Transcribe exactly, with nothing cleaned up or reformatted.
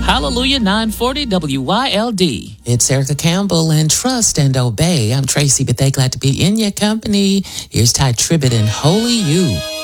Hallelujah nine forty W Y L D. It's Erica Campbell and Trust and Obey. I'm Tracy, but they glad to be in your company. Here's Ty Tribbett and Holy You.